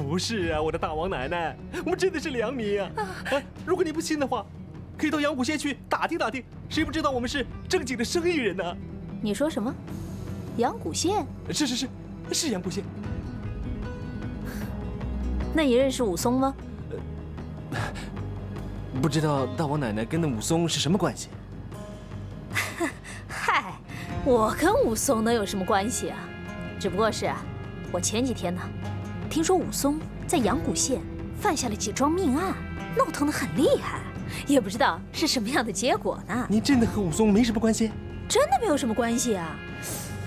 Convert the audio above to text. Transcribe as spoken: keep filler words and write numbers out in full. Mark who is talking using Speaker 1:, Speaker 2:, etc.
Speaker 1: 不是啊，我的大王奶奶，我们真的是良民啊！哎，如果你不信的话，可以到阳谷县去打听打听，谁不知道我们是正经的生意人呢？
Speaker 2: 你说什么？阳谷县？
Speaker 1: 是是是，是阳谷县。
Speaker 2: 那你认识武松吗？
Speaker 1: 呃，不知道大王奶奶跟那武松是什么关系？
Speaker 2: 嗨，我跟武松能有什么关系啊？只不过是啊，我前几天呢，听说武松在阳谷县犯下了几桩命案，闹腾得很厉害，也不知道是什么样的结果呢。
Speaker 1: 您真的和武松没什么关系？
Speaker 2: 真的没有什么关系啊。